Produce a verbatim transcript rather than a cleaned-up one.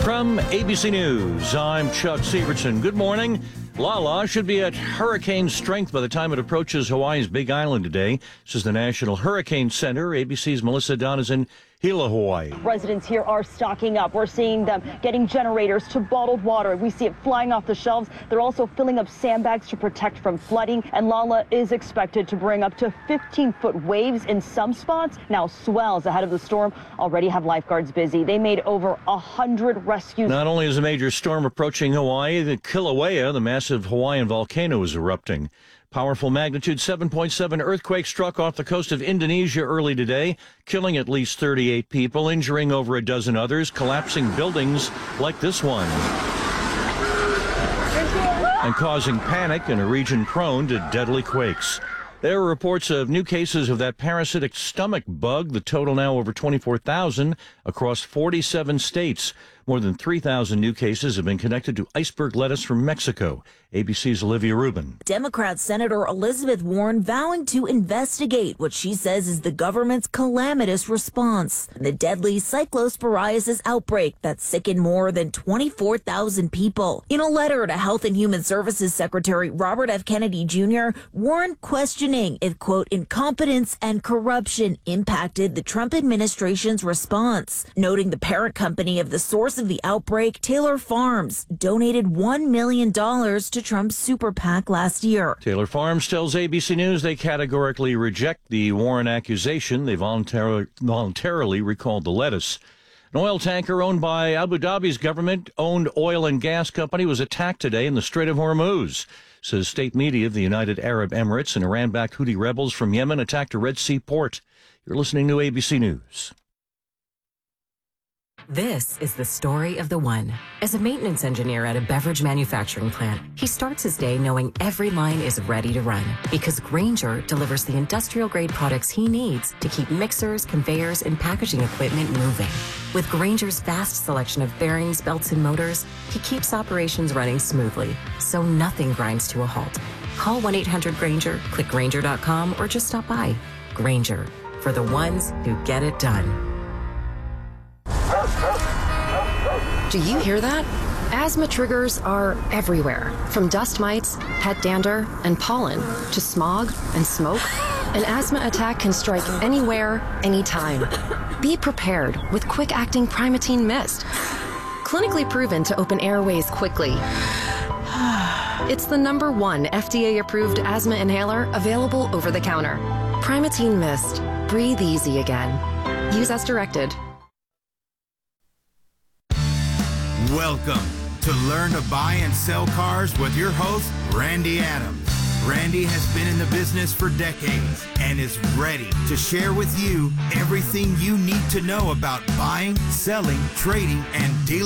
From A B C News, I'm Chuck Severson. Good morning. Lala should be at hurricane strength by the time it approaches Hawaii's Big Island today. This is the National Hurricane Center. A B C's Melissa Dunn is in Hilo, Hawaii. Residents here are stocking up. We're seeing them getting generators to bottled water. We see it flying off the shelves. They're also filling up sandbags to protect from flooding. And Lala is expected to bring up to fifteen foot waves in some spots. Now swells ahead of the storm already have lifeguards busy. They made over one hundred rescues. Not only is a major storm approaching Hawaii, the Kilauea, the massive Hawaiian volcano, is erupting. Powerful magnitude seven point seven earthquake struck off the coast of Indonesia early today, killing at least thirty-eight people, injuring over a dozen others, collapsing buildings like this one, and causing panic in a region prone to deadly quakes. There are reports of new cases of that parasitic stomach bug, the total now over twenty-four thousand across forty-seven states. More than three thousand new cases have been connected to iceberg lettuce from Mexico. A B C's Olivia Rubin. Democrat Senator Elizabeth Warren vowing to investigate what she says is the government's calamitous response. The deadly cyclosporiasis outbreak that sickened more than twenty-four thousand people. In a letter to Health and Human Services Secretary Robert F. Kennedy Junior, Warren questioning if, quote, incompetence and corruption impacted the Trump administration's response, noting the parent company of the source of the outbreak, Taylor Farms, donated one million dollars to Trump's super PAC last year. Taylor Farms tells A B C News they categorically reject the Warren accusation. They voluntarily, voluntarily recalled the lettuce. An oil tanker owned by Abu Dhabi's government-owned oil and gas company was attacked today in the Strait of Hormuz. Says state media of the United Arab Emirates and Iran-backed Houthi rebels from Yemen attacked a Red Sea port. You're listening to A B C News. This is the story of the one. As a maintenance engineer at a beverage manufacturing plant, he starts his day knowing every line is ready to run because Grainger delivers the industrial-grade products he needs to keep mixers, conveyors, and packaging equipment moving. With Grainger's vast selection of bearings, belts, and motors, he keeps operations running smoothly, so nothing grinds to a halt. Call one eight hundred Grainger, click Grainger dot com, or just stop by. Grainger, for the ones who get it done. Do you hear that? Asthma triggers are everywhere, from dust mites, pet dander, and pollen, to smog and smoke. An asthma attack can strike anywhere, anytime. Be prepared with quick-acting Primatene Mist. Clinically proven to open airways quickly. It's the number one F D A-approved asthma inhaler available over the counter. Primatene Mist. Breathe easy again. Use as directed. Welcome to Learn to Buy and Sell Cars with your host, Randy Adams. Randy has been in the business for decades and is ready to share with you everything you need to know about buying, selling, trading, and dealing.